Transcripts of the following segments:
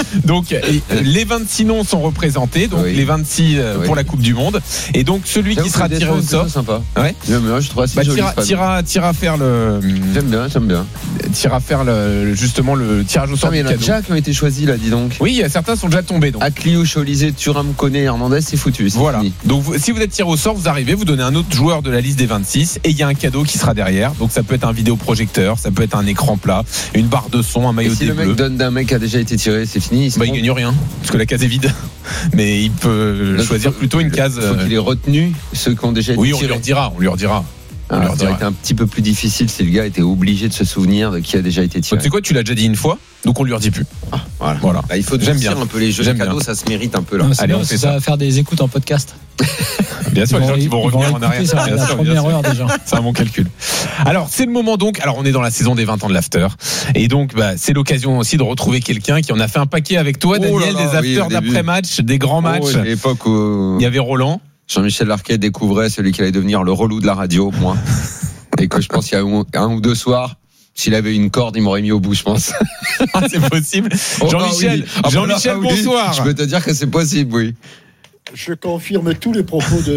Donc les 26 noms sont représentés, donc les 26 pour la Coupe du Monde. Et donc celui qui sera tiré au sort. C'est sympa. Ouais. Je trouve assez joli. Tira faire le. J'aime bien. Tira faire justement le tirage au sort. Mais il y en a déjà qui ont été choisis là, dis donc. Oui, certains sont déjà tombés. Donc. Akliou, Cholisé, Thuram, Koné, Hernandez, c'est foutu. Voilà. Fini. Donc si vous êtes tiré au sort, vous arrivez, vous donnez un autre joueur de la liste des 26 et il y a un cadeau qui sera derrière. Donc ça peut être un vidéoprojecteur, ça peut être un écran plat, une barre de son, un maillot de bleu. Si le mec donne d'un mec qui a déjà été tiré, c'est fini. Il gagne rien parce que la case est vide. Mais il peut choisir plutôt une case. Il faut qu'il ait retenu ceux qui ont déjà été tirés. Oui, on lui redira. Ça aurait été un petit peu plus difficile si le gars était obligé de se souvenir de qui a déjà été tiré. Tu sais quoi, tu l'as déjà dit une fois, donc on lui redit plus. Voilà. Là, il faut dire un peu les jeux de cadeaux, ça se mérite un peu là. Allez, on fait ça. Ça va faire des écoutes en podcast. Bien sûr, les gens qui vont revenir en arrière. C'est la première heure déjà. C'est un bon calcul. Alors, c'est le moment donc. Alors, on est dans la saison des 20 ans de l'after. Et donc, c'est l'occasion aussi de retrouver quelqu'un qui en a fait un paquet avec toi, Daniel, des afters d'après-match, des grands matchs. À l'époque où il y avait Roland. Jean-Michel Larquet découvrait celui qui allait devenir le relou de la radio, moi. Et que je pense qu'il y a un ou deux soirs, s'il avait une corde, il m'aurait mis au bout, je pense. C'est possible. Jean-Michel, bonsoir. Je peux te dire que c'est possible, oui. Je confirme tous les propos de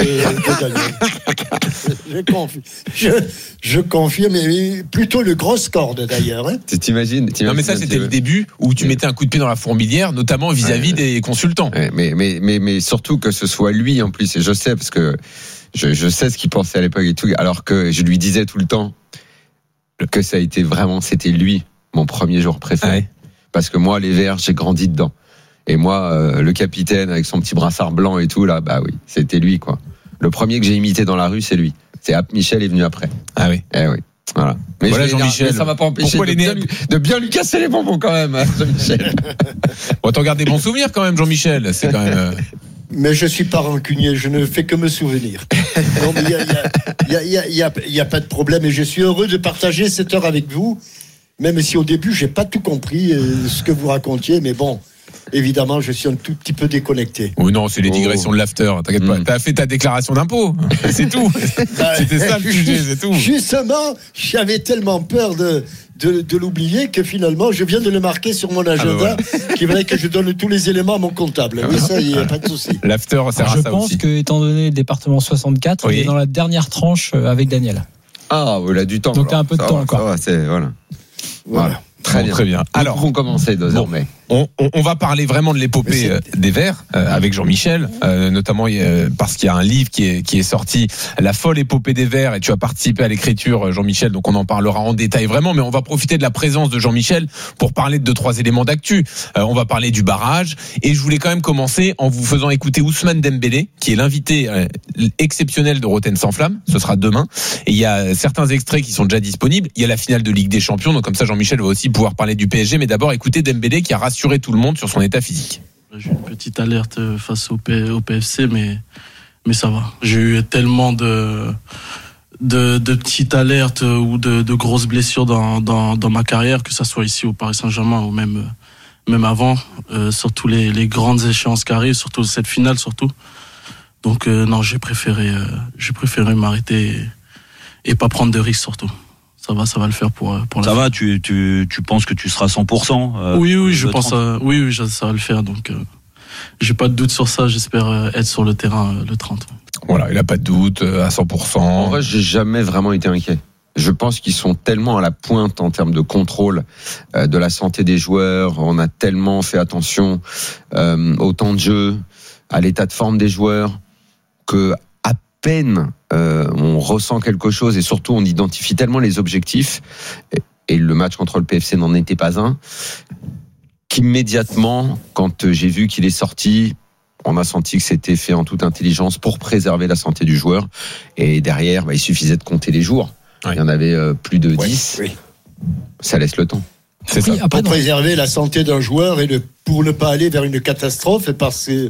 Daniel. Je confirme, mais plutôt le grosse corde d'ailleurs. Hein. T'imagines Non, mais ça, c'était le début où tu mettais un coup de pied dans la fourmilière, notamment vis-à-vis des consultants. Mais surtout que ce soit lui en plus, et je sais, parce que je sais ce qu'il pensait à l'époque et tout, alors que je lui disais tout le temps que c'était lui, mon premier joueur préféré. Ouais. Parce que moi, les Verts, j'ai grandi dedans. Et moi, le capitaine avec son petit brassard blanc et tout, là, bah oui, c'était lui, quoi. Le premier que j'ai imité dans la rue, c'est lui. C'est Ap Michel est venu après. Ah oui. Eh oui. Voilà. Mais voilà, Jean-Michel. Ça m'a pas empêché de bien lui casser les bonbons quand même, Jean-Michel. On t'en garde des bons souvenirs quand même, Jean-Michel. C'est quand même. Mais je suis pas rancunier, je ne fais que me souvenir. Non, mais il y a pas de problème et je suis heureux de partager cette heure avec vous, même si au début j'ai pas tout compris ce que vous racontiez, mais bon. Évidemment, je suis un tout petit peu déconnecté. Oui, non, c'est les digressions de l'after. T'inquiète pas. T'as fait ta déclaration d'impôt. C'est tout. C'était ça le sujet, c'est tout. Justement, j'avais tellement peur de l'oublier que finalement, je viens de le marquer sur mon agenda. Qu'il fallait que je donne tous les éléments à mon comptable. Mais ça, il n'y a pas de souci. L'after sert à ça aussi. Je pense que, étant donné le département 64, il est dans la dernière tranche avec Daniel. Ah, il a du temps. Donc, t'as un peu de temps encore. Voilà. Très bien. Alors, on commencer désormais. On va parler vraiment de l'épopée des Verts avec Jean-Michel, notamment parce qu'il y a un livre qui est sorti, La folle épopée des Verts, et tu as participé à l'écriture, Jean-Michel, donc on en parlera en détail vraiment, mais on va profiter de la présence de Jean-Michel pour parler de 2-3 éléments d'actu. On va parler du barrage, et je voulais quand même commencer en vous faisant écouter Ousmane Dembélé, qui est l'invité exceptionnel de Rotten sans flamme. Ce sera demain, et il y a certains extraits qui sont déjà disponibles. Il y a la finale de Ligue des Champions, donc comme ça Jean-Michel va aussi pouvoir parler du PSG, mais d'abord écoutez Dembélé qui a rassuré tout le monde sur son état physique. J'ai une petite alerte face au PFC, mais ça va. J'ai eu tellement de petites alertes ou de grosses blessures dans ma carrière, que ça soit ici au Paris Saint-Germain ou même avant, surtout les grandes échéances qui arrivent, surtout cette finale surtout. Donc non, j'ai préféré m'arrêter et pas prendre de risques surtout. Ça va le faire pour la ça va, tu penses que tu seras 100%? Oui, je pense oui, ça va le faire, donc j'ai pas de doute sur ça, j'espère être sur le terrain le 30. Voilà, il a pas de doute à 100%. En vrai, j'ai jamais vraiment été inquiet. Je pense qu'ils sont tellement à la pointe en termes de contrôle de la santé des joueurs, on a tellement fait attention au temps de jeu, à l'état de forme des joueurs, que à peine on ressent quelque chose, et surtout on identifie tellement les objectifs, et le match contre le PFC n'en était pas un, qu'immédiatement, quand j'ai vu qu'il est sorti, on a senti que c'était fait en toute intelligence pour préserver la santé du joueur, et derrière il suffisait de compter les jours. Il y en avait plus de 10. Ça laisse le temps. C'est ça. Pour préserver la santé d'un joueur et pour ne pas aller vers une catastrophe, parce que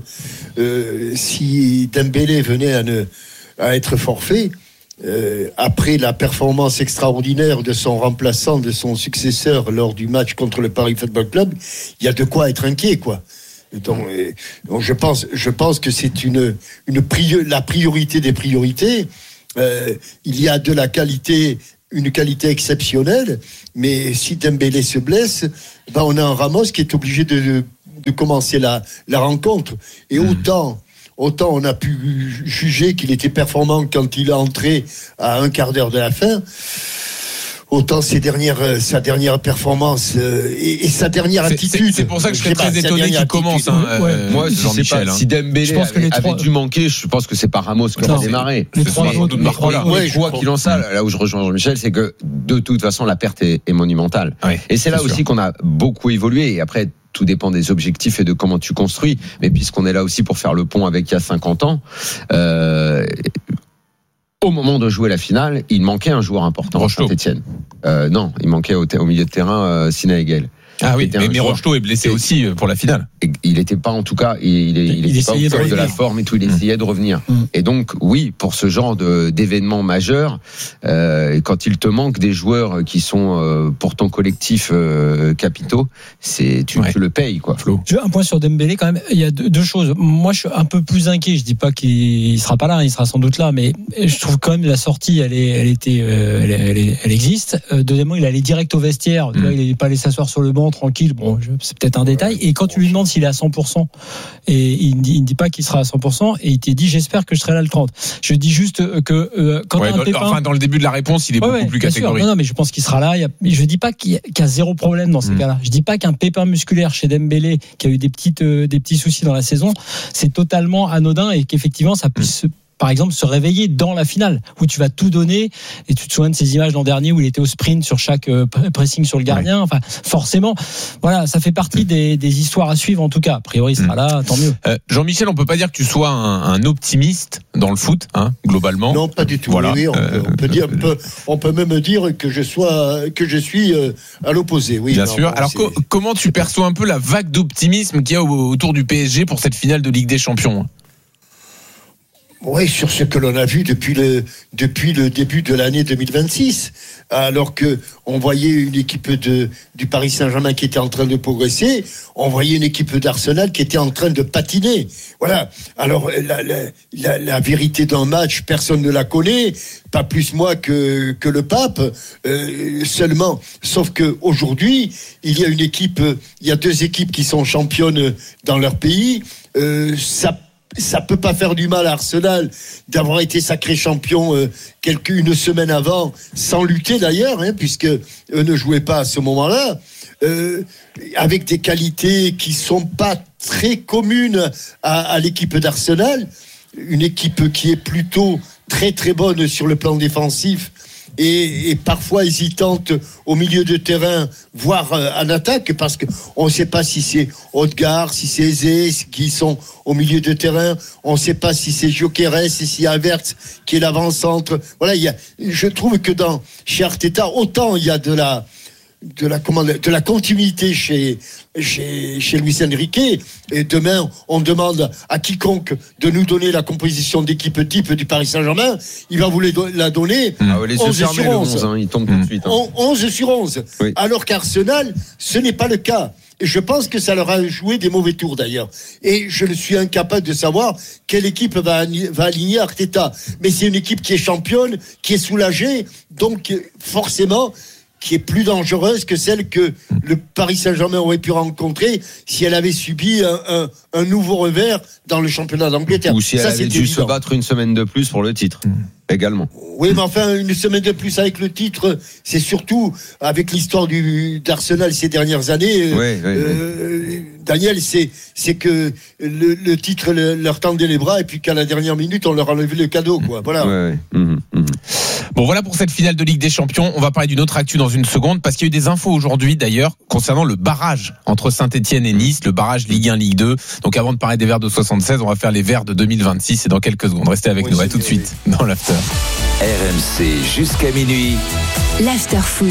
si Dembélé venait à être forfait, après la performance extraordinaire de son remplaçant, de son successeur lors du match contre le Paris Football Club, il y a de quoi être inquiet, quoi. Donc je pense que c'est la priorité des priorités. Il y a de la qualité une qualité exceptionnelle, mais si Dembélé se blesse, on a un Ramos qui est obligé de commencer la rencontre. Et autant on a pu juger qu'il était performant quand il est entré à un quart d'heure de la fin, autant sa dernière performance et sa dernière attitude. C'est pour ça que je serais très étonné qu'il commence. Moi, je sais pas si Dembélé avait dû manquer, je pense que c'est pas Ramos qui va démarrer. Les trois autres, quoi qu'il en soit, là où je rejoins Jean-Michel, c'est que de toute façon la perte est monumentale. Oui, et c'est là aussi qu'on a beaucoup évolué. Et après, tout dépend des objectifs et de comment tu construis. Mais puisqu'on est là aussi pour faire le pont avec il y a 50 ans, au moment de jouer la finale, il manquait un joueur important à Saint-Etienne. Non, il manquait au milieu de terrain Sina Egel. Ah oui, mais Rocheteau est blessé aussi pour la finale. Il n'était pas, en tout cas, il était pas au top de la forme et tout, il essayait de revenir. Et donc, oui, pour ce genre d'événement majeur, quand il te manque des joueurs qui sont pour ton collectif capitaux, tu le payes, quoi. Flo. Un point sur Dembélé, quand même, il y a deux choses. Moi, je suis un peu plus inquiet. Je dis pas qu'il sera pas là, il sera sans doute là, mais je trouve quand même la sortie, elle existe. Deuxièmement, il allait direct au vestiaire. Là, il n'est pas allé s'asseoir sur le banc tranquille, c'est peut-être un détail. Et quand tu lui demandes s'il est à 100%, et il ne dit pas qu'il sera à 100%, et il t'a dit j'espère que je serai là le 30. Je dis juste que quand un pépin, dans le début de la réponse, il est beaucoup plus catégorique. Non, mais je pense qu'il sera là. Je dis pas qu'il y a zéro problème dans ces cas-là. Je dis pas qu'un pépin musculaire chez Dembélé, qui a eu des petits soucis dans la saison, c'est totalement anodin et qu'effectivement ça puisse par exemple se réveiller dans la finale où tu vas tout donner. Et tu te souviens de ces images l'an dernier où il était au sprint sur chaque pressing sur le gardien. Enfin, forcément, voilà, ça fait partie des histoires à suivre en tout cas. A priori, il sera là, tant mieux. Jean-Michel, on peut pas dire que tu sois un optimiste dans le foot, globalement. Non, pas du tout. Voilà. Oui, on peut même dire que je suis à l'opposé. Oui, bien sûr. Alors comment tu perçois un peu la vague d'optimisme qu'il y a autour du PSG pour cette finale de Ligue des Champions? Oui, sur ce que l'on a vu depuis le début de l'année 2026, alors que on voyait une équipe du Paris Saint-Germain qui était en train de progresser, on voyait une équipe d'Arsenal qui était en train de patiner. Voilà. Alors la vérité d'un match, personne ne la connaît, pas plus moi que le pape. Seulement, sauf que aujourd'hui, il y a deux équipes qui sont championnes dans leur pays. Ça peut pas faire du mal à Arsenal d'avoir été sacré champion une semaine avant, sans lutter d'ailleurs, puisque eux ne jouaient pas à ce moment-là, avec des qualités qui sont pas très communes à l'équipe d'Arsenal, une équipe qui est plutôt très très bonne sur le plan défensif et parfois hésitante au milieu de terrain, voire en attaque, parce qu'on ne sait pas si c'est Odegaard, si c'est Eze qui sont au milieu de terrain, on ne sait pas si c'est Gyökeres, si c'est Havertz qui est l'avant-centre. Voilà, je trouve que chez Arteta, autant il y a de la continuité chez Luis Enrique, et demain on demande à quiconque de nous donner la composition d'équipe type du Paris Saint-Germain, il va vous la donner 11 sur 11, il tombe tout de suite. 11 sur 11, oui. Alors qu'Arsenal, ce n'est pas le cas. Et je pense que ça leur a joué des mauvais tours d'ailleurs. Et je ne suis incapable de savoir quelle équipe va aligner Arteta. Mais c'est une équipe qui est championne, qui est soulagée, donc forcément qui est plus dangereuse que celle que le Paris Saint-Germain aurait pu rencontrer si elle avait subi un nouveau revers dans le championnat d'Angleterre. Ou si elle avait dû se battre une semaine de plus pour le titre. Également. Oui, mais enfin, une semaine de plus avec le titre, c'est surtout avec l'histoire d'Arsenal ces dernières années. Daniel, c'est que le titre leur tendait les bras et puis qu'à la dernière minute, on leur enlevait le cadeau, quoi. Voilà. Bon, voilà pour cette finale de Ligue des Champions. On va parler d'une autre actu dans une seconde, parce qu'il y a eu des infos aujourd'hui, d'ailleurs, concernant le barrage entre Saint-Etienne et Nice, le barrage Ligue 1, Ligue 2. Donc, avant de parler des Verts de 76, on va faire les Verts de 2026, et dans quelques secondes. Restez avec nous, tout de suite, dans l'After. RMC jusqu'à minuit. L'After Foot.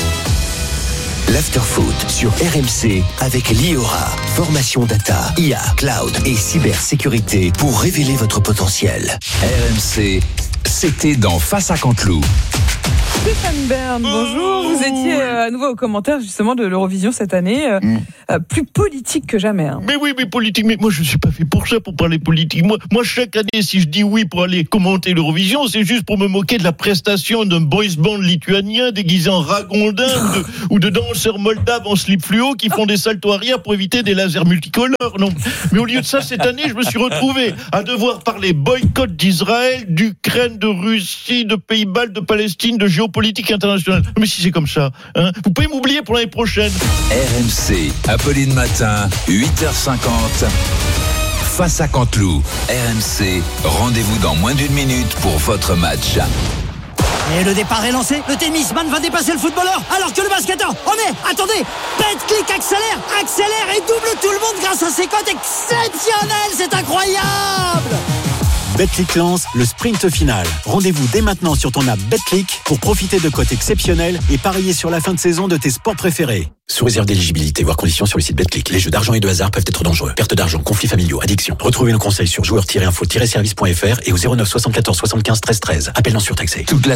L'After Foot sur RMC avec Liora. Formation data, IA, cloud et cybersécurité pour révéler votre potentiel. RMC, c'était dans Face à Canteloup. Stéphane Bern, bonjour. Vous étiez à nouveau au commentaire justement de l'Eurovision cette année, plus politique que jamais. Hein. Mais oui, mais politique. Mais moi, je suis pas fait pour ça, pour parler politique. Moi, chaque année, si je dis oui pour aller commenter l'Eurovision, c'est juste pour me moquer de la prestation d'un boys band lituanien déguisé en ragondin ou de danseurs moldaves en slip fluo qui font des saltos arrière pour éviter des lasers multicolores. Non. Mais au lieu de ça, cette année, je me suis retrouvé à devoir parler boycott d'Israël, d'Ukraine, de Russie, de Pays-Bas, de Palestine, de géopolitique internationale. Mais si c'est comme ça, hein, vous pouvez m'oublier pour l'année prochaine. RMC, Apolline Matin, 8h50. Face à Canteloup, RMC, rendez-vous dans moins d'une minute pour votre match. Et le départ est lancé, le tennisman va dépasser le footballeur, alors que le basketteur, attendez, Betclic accélère et double tout le monde grâce à ses cotes exceptionnelles, c'est incroyable! Betclic lance le sprint final. Rendez-vous dès maintenant sur ton app Betclic pour profiter de cotes exceptionnelles et parier sur la fin de saison de tes sports préférés. Sous réserve d'éligibilité, voire conditions sur le site Betclic. Les jeux d'argent et de hasard peuvent être dangereux. Perte d'argent, conflits familiaux, addiction. Retrouvez nos conseils sur joueurs-info-service.fr et au 09 74 75 13 13. Appel non surtaxé.